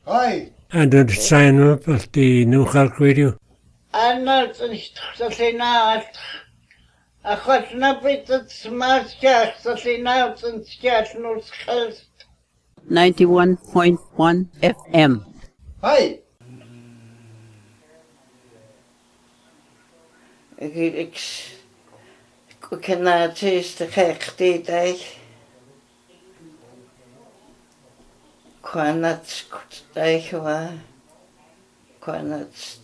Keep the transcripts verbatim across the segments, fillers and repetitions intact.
Hi. And did it sign up at the New Cork Radio? I'm not saying out. I got no bit of smart gas, so they now and scared no skills. ninety-one point one F M. Hi. Ik kan het is de gekte dag. Kan het goed dag was. Kan het.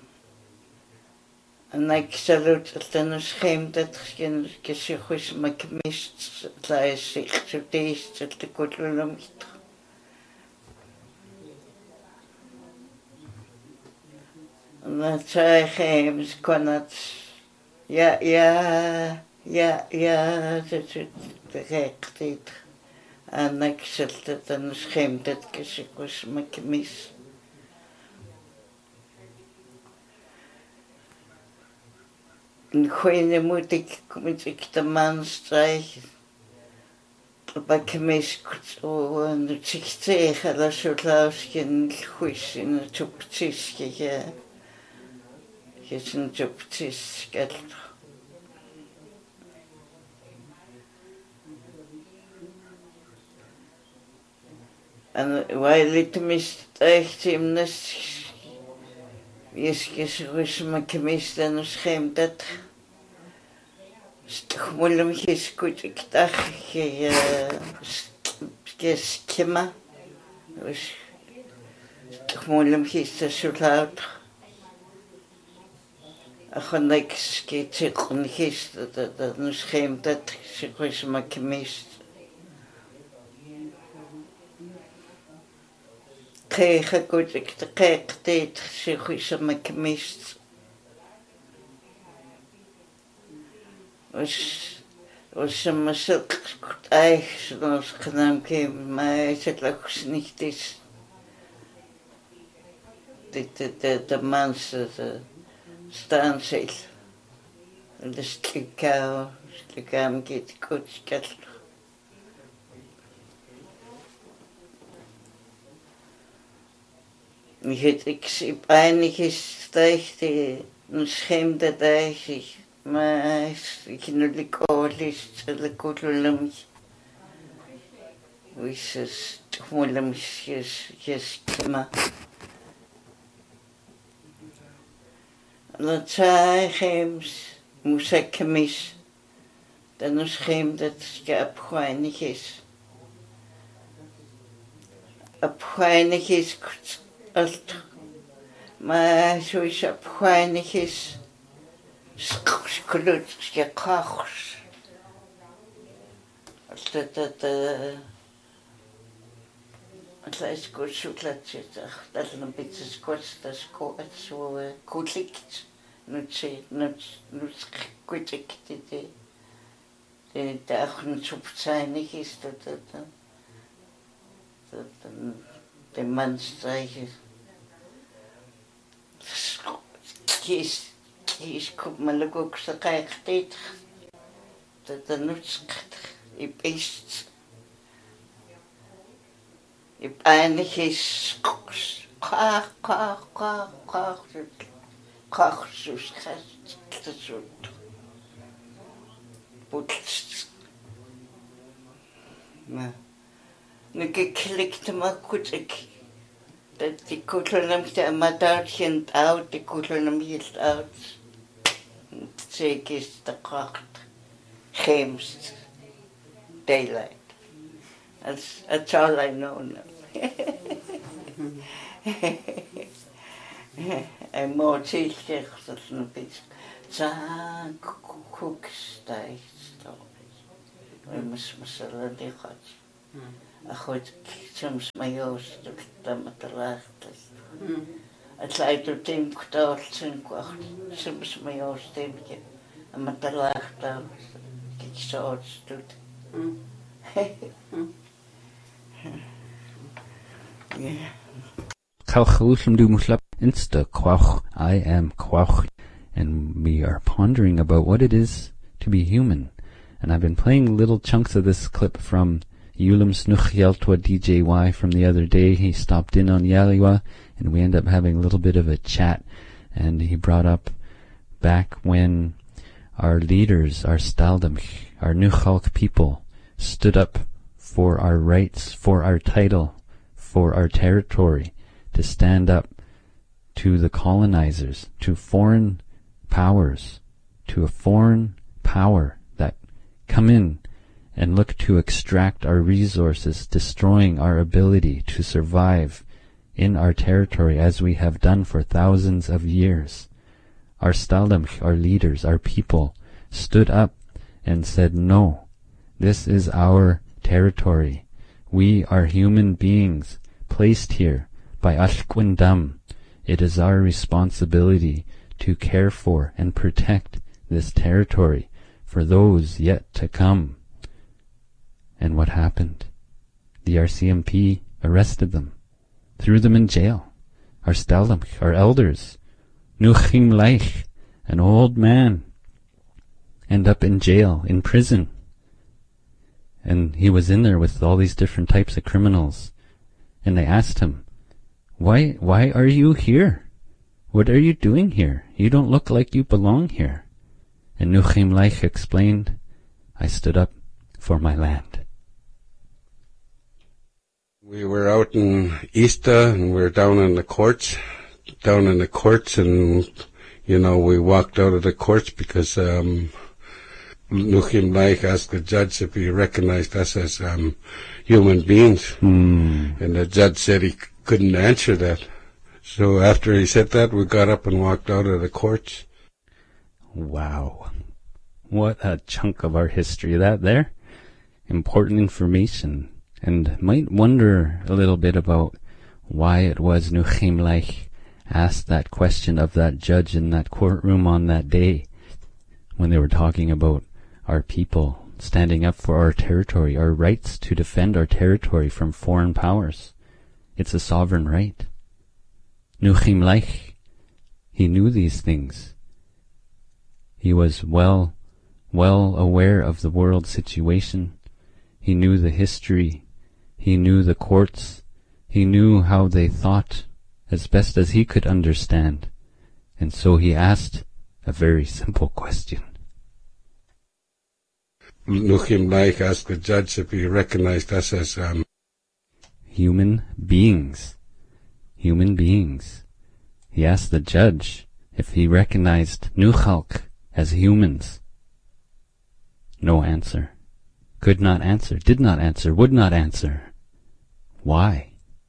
En ik salut het dan schijn dat geen gezicht maar gemist zij zich zo deze te koelen. En dat zij geen kan het. Ja, ja, ja, ja, dat is de gekte. En ik zat het dan schijn dat gezicht maar gemist. En gewoon moet ik, moet ik de man strijken. Maar ik mis en het zich tegen dat zo lausje goed in het optische ja. Je is een optische geld. En wij lieten mis echt in nes. Is gezegd maar gemist en een schijn dat. Moeilijk is goed, ik dacht, je is kima. Dus moeilijk is dat zo laat. Ik kon niks zeggen, gisteren, dat een schijn dat ze maar gemist. Kijk, goed, ik kijk dit, ze maar gemist. Was was maar zo goed eigen zoals gedaan kwam, maar het lag niet is. De de de de mensen de staan zich. De slikau, slikam gaat goed skat. Ik het ik zie pijnlijk is steeds die een schim dat hij zich. Maar ik nu de koolist, de koolum. Is het moeilijk is is maar. Dat zij gems moest ik mis. Dan is geen dat je opgeweinig is. Opgeweinig is als maar zo is opgeweinig is. Sklut, je kachs. Dat dat het is goed zo dat je dat een beetje kort dat is zo goed ligt. Nu zie nu nu goed ik dit de dag niet zo zijn is dat dat dat de man strijken. Kies Kies komt maar leuk ook zo kijk dit. Dat dat niet ik is. Ik eindig is kach kach kach kach kach zo schat dat zo. Putst. Maar nu geklikte maar goed ik. Dat die koetelum de amateurtje oud, die koetelum is oud. Zeker is de kracht. Geemst. Daylight. That's, that's all I know now. En mooi zegt dat een beetje. Zaan koekstijs. We moeten zullen die gaan. Goed, soms mijn joost, dat met de laagte. Het lijkt op tien kwartaal, tien kwart, soms mijn joost teamje. En met de laagte, ik zo het doet. Ja. Kalchalusum du muslap insta kwach, I am kwach. And we are pondering about what it is to be human. And I've been playing little chunks of this clip from Yulam Snuch Yeltwa D J Y from the other day. He stopped in on Yaliwa, and we ended up having a little bit of a chat, and he brought up back when our leaders, our Staldamch, our Nuchalk people, stood up for our rights, for our title, for our territory, to stand up to the colonizers, to foreign powers, to a foreign power that come in and look to extract our resources, destroying our ability to survive in our territory as we have done for thousands of years. Our Staldamch, our leaders, our people, stood up and said, no, this is our territory. We are human beings placed here by Ashkwindam. It is our responsibility to care for and protect this territory for those yet to come. And what happened? The R C M P arrested them, threw them in jail. Our Staldamch, our elders, Nuchim Leich, an old man, end up in jail, in prison. And he was in there with all these different types of criminals. And they asked him, Why, why are you here? What are you doing here? You don't look like you belong here. And Nuchim Leich explained, I stood up for my land. We were out in Easter, and we were down in the courts, down in the courts, and, you know, we walked out of the courts because um, Nuchim Leich asked the judge if he recognized us as um, human beings, Hmm. and the judge said he couldn't answer that. So after he said that, we got up and walked out of the courts. Wow. What a chunk of our history that there. Important information. And might wonder a little bit about why it was Nuchim Leich asked that question of that judge in that courtroom on that day when they were talking about our people standing up for our territory, our rights to defend our territory from foreign powers. It's a sovereign right. Nuchim Leich, he knew these things. He was well, well aware of the world situation. He knew the history. He knew the courts. He knew how they thought as best as he could understand. And so he asked a very simple question. Nuchim Leich asked the judge if he recognized us as um, human beings. Human beings. He asked the judge if he recognized Nuchalk as humans. No answer. Could not answer, did not answer, would not answer. Why?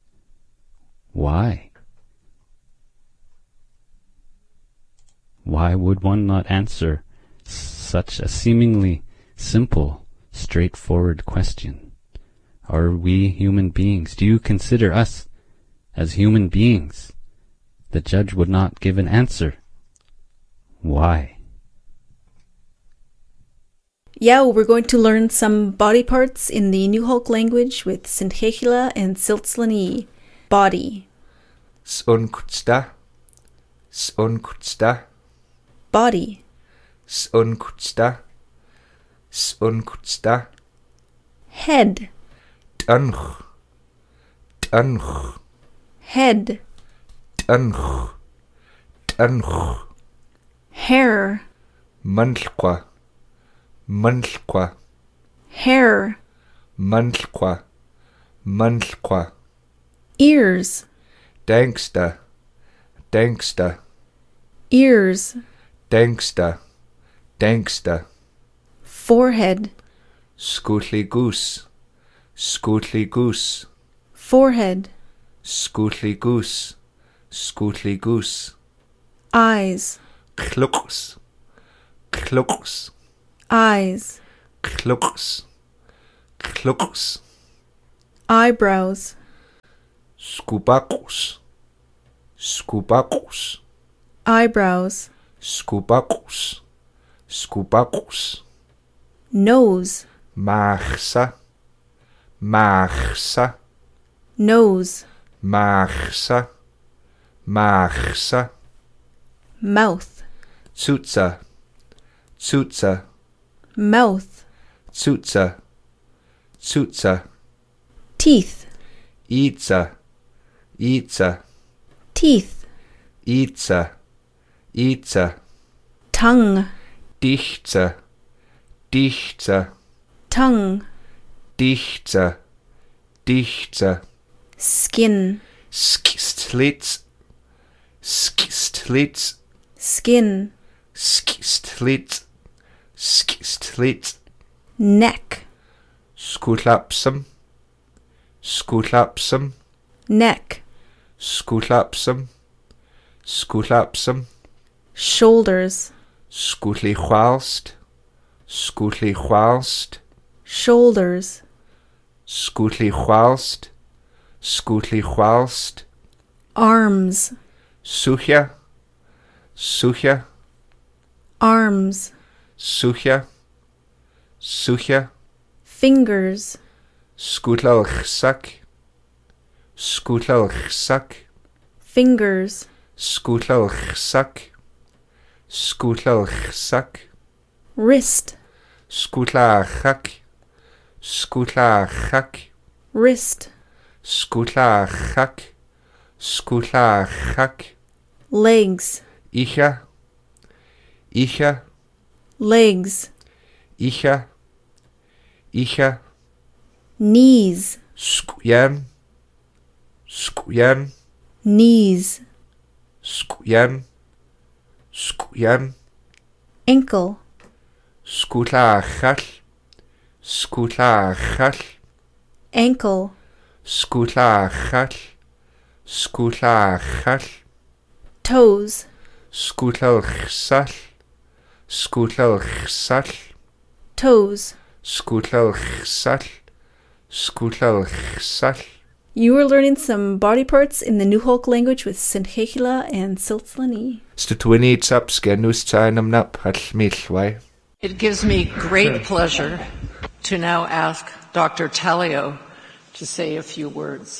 Why? Why would one not answer such a seemingly simple, straightforward question? Are we human beings? Do you consider us as human beings? The judge would not give an answer. Why? Yeah, we're going to learn some body parts in the Nuxalk language with Sinchechila and Siltzlani. Body. Sunkutsta. Sunkutsta. Body. Sunkutsta. Sunkutsta. Head. Tanch. Tanch. Head. Tanch. Tanch. Hair. Mantlqua. Mantlqua. Hair. Mantlqua. Mantlqua. Ears. Danksta. Danksta. Ears. Danksta. Danksta. Forehead. Scootly goose. Scootly goose. Forehead. Scootly goose. Scootly goose. Eyes. Kluks. Kluks. Eyes. Kluks. Kluks. Eyebrows. Skubakus. Skubakus. Eyebrows. Skubakus. Skubakus. Nose. Maagsa. Maagsa. Nose. Maagsa. Maagsa. Mouth. Tsutsa. Tsutsa. Mouth. Tsutsa. Tsutsa. Teeth. Itza. Itza. Teeth. Itza. Itza. Tongue. Dichtza. Dichtza. Tongue. Dichtza. Dichtza. Skin. Skistlitz. Skistlitz. Skin. Skistlitz. Skistlitz. Neck. Skutlapsum. Skutlapsum. Neck. Skutlapsum. Skutlapsum. Shoulders. Skutlichwalst. Skutlichwalst. Shoulders. Skutlichwalst. Skutlichwalst. Arms. Suchja. Suchja. Arms. Suchja. Suchja. Fingers. Skutlalchsak. Skutlalchsak. Fingers. Skutlalchsak. Skutlalchsak. Wrist. Skutlachak. Skutlachak. Wrist. Skutlachak. Skutlachak. Legs. Icha. Icha. Legs. Icha. Icha. Knees. Skujam. Skujam. Knees. Skujam. Skujam. Ankle. Skutlachal. Skutlachal. Ankle. Skutlachal. Skutlachal. Toes. Skutlalchsal. Skutlalchsal. Toes. Skutlalchsal. Skutlalchsal. You are learning some body parts in the Nuxalk language with Sinchechila and Siltzlani. Stutwinitsap skenustsainam nap halmilwai. It gives me great pleasure to now ask Doctor Talio to say a few words.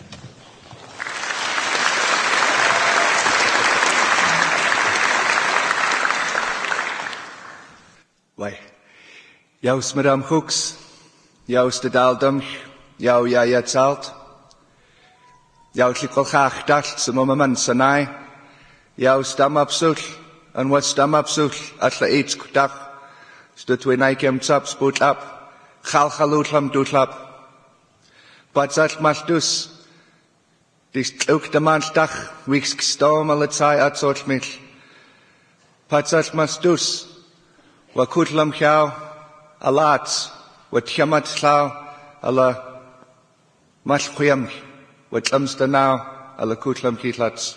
Wai. Jaus Madame Hooks, Jaus de Daldum, Jau ja Yatzalt, Jau Tlikolchach Dalt, Samomaman Sanai, Jaus Damapsul, and what's Damapsul, Atla Eitz Kutach, Stutwinaikem Tsap Sputlap, Chalchalutlam Dutlap, Batzat Maltus, Dis Uk de Manstach, Wix Stom Alatzai Atzotmil, Patzat Mastus, Wakutlam Chau, Alats, Watchamat Chau, Ala Mashkuyam, Watlamstanau, Ala Kutlam Kitlats.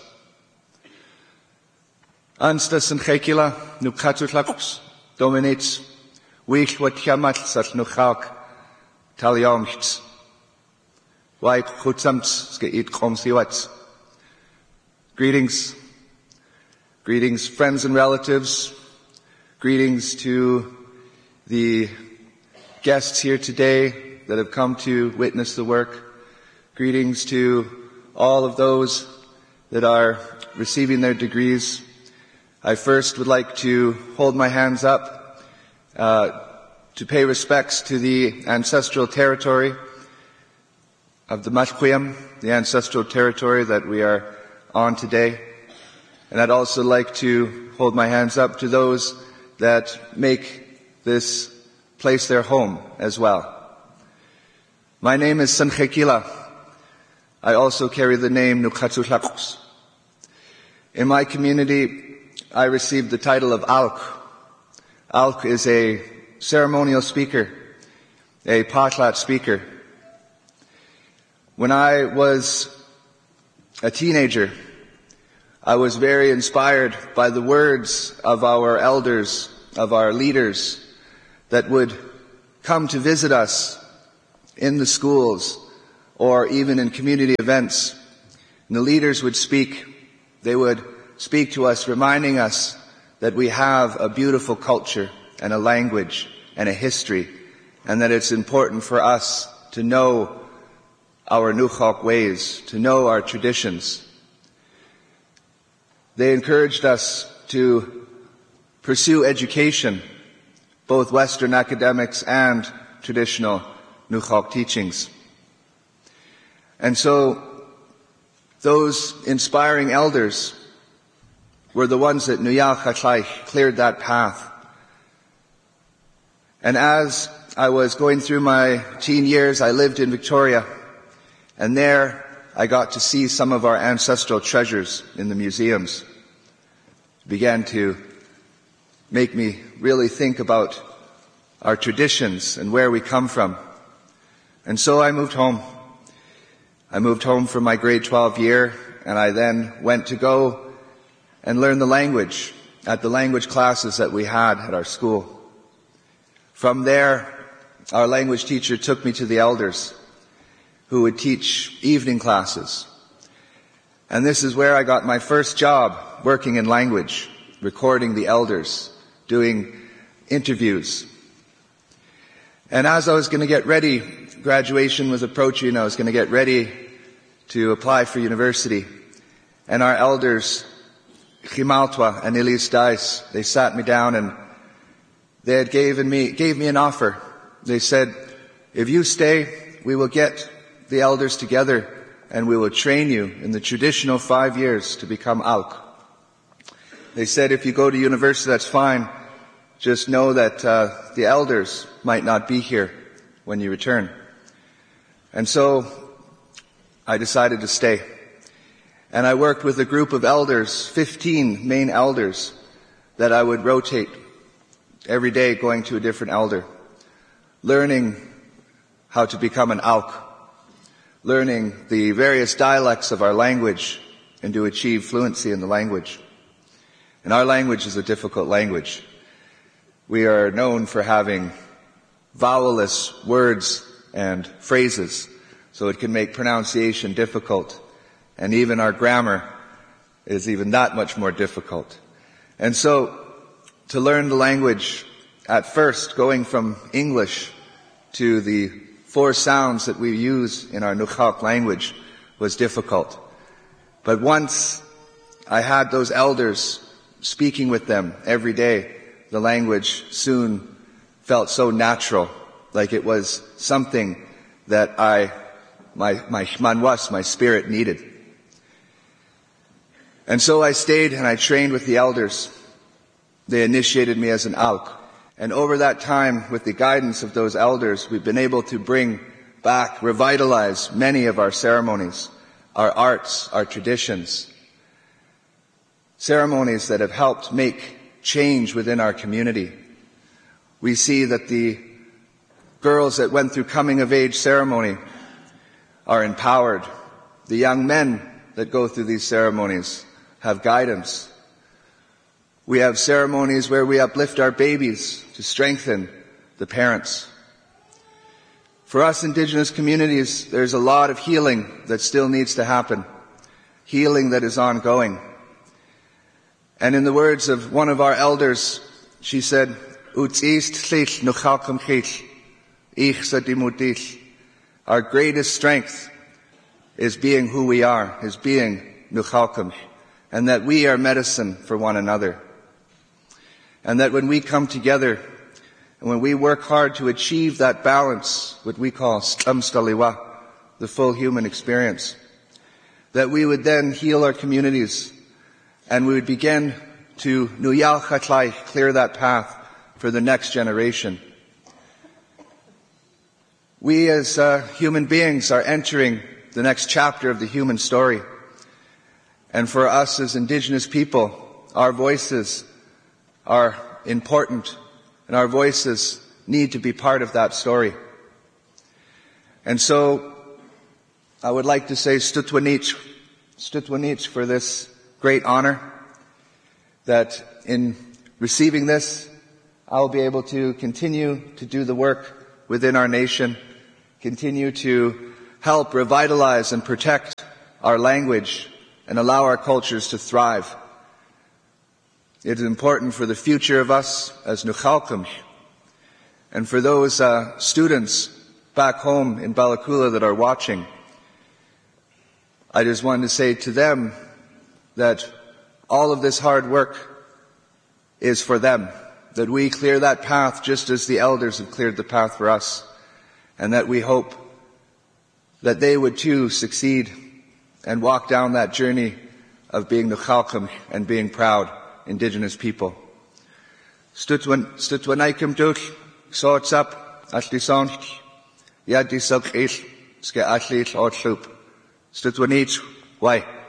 Anstas and Chekila, Nukatutlakus, dominates, Wich Watchamat Sat Nuchak, Taliomchts. Wai Kutsamts, Skeit Komsiwats. Greetings, greetings, friends and relatives. Greetings to the guests here today that have come to witness the work. Greetings to all of those that are receiving their degrees. I first would like to hold my hands up uh, to pay respects to the ancestral territory of the Mashkuyam, the ancestral territory that we are on today. And I'd also like to hold my hands up to those that make this place their home as well. My name is Sinchechila. I also carry the name Nuqatulakus. In my community, I received the title of Alk. Alk is a ceremonial speaker, a potlat speaker. When I was a teenager, I was very inspired by the words of our elders, of our leaders, that would come to visit us in the schools or even in community events. And the leaders would speak. They would speak to us, reminding us that we have a beautiful culture and a language and a history, and that it's important for us to know our Nuxalk ways, to know our traditions. They encouraged us to pursue education, both Western academics and traditional Nuxalk teachings. And so those inspiring elders were the ones that Nuyal Chatlaich cleared that path. And as I was going through my teen years, I lived in Victoria, and there I got to see some of our ancestral treasures in the museums. It began to make me really think about our traditions and where we come from. And so I moved home. I moved home for my grade twelve year, and I then went to go and learn the language at the language classes that we had at our school. From there, our language teacher took me to the elders who would teach evening classes. And this is where I got my first job, working in language, recording the elders, doing interviews. And as I was going to get ready, graduation was approaching, I was going to get ready to apply for university. And our elders, Chimaltwa and Elise Dice, they sat me down and they had given me, gave me an offer. They said, if you stay, we will get the elders together and we will train you in the traditional five years to become Alk. They said, if you go to university, that's fine. Just know that uh, the elders might not be here when you return. And so I decided to stay. And I worked with a group of elders, fifteen main elders, that I would rotate every day, going to a different elder, learning how to become an Alk, learning the various dialects of our language and to achieve fluency in the language. And our language is a difficult language. We are known for having vowelless words and phrases, so it can make pronunciation difficult. And even our grammar is even that much more difficult. And so, to learn the language, at first, going from English to the four sounds that we use in our Nukhalk language was difficult. But once I had those elders speaking with them every day, the language soon felt so natural, like it was something that I, my, my manwas, my spirit needed. And so I stayed and I trained with the elders. They initiated me as an Alk. And over that time, with the guidance of those elders, we've been able to bring back, revitalize many of our ceremonies, our arts, our traditions. Ceremonies that have helped make change within our community. We see that the girls that went through coming of age ceremony are empowered. The young men that go through these ceremonies have guidance. We have ceremonies where we uplift our babies to strengthen the parents. For us Indigenous communities, there's a lot of healing that still needs to happen. Healing that is ongoing. And in the words of one of our elders, she said, our greatest strength is being who we are, is being Nukhalkim, and that we are medicine for one another. And that when we come together, and when we work hard to achieve that balance, what we call Stamstaliwa, the full human experience, that we would then heal our communities, and we would begin to Nuyal Chatlaich, clear that path for the next generation. We as uh, human beings are entering the next chapter of the human story. And for us as Indigenous people, our voices are important, and our voices need to be part of that story. And so, I would like to say Stutwanich, Stutwanich for this great honor, that in receiving this, I'll be able to continue to do the work within our nation, continue to help revitalize and protect our language and allow our cultures to thrive. It is important for the future of us as Nukhalkim, and for those uh, students back home in Balakula that are watching. I just wanted to say to them that all of this hard work is for them, that we clear that path just as the elders have cleared the path for us, and that we hope that they would too succeed and walk down that journey of being the Chalcom and being proud Indigenous people. Stutwanaikum duch, sorts up, ashli son, yadi sok ish, ske ashli otshoop. Stutwanich, why?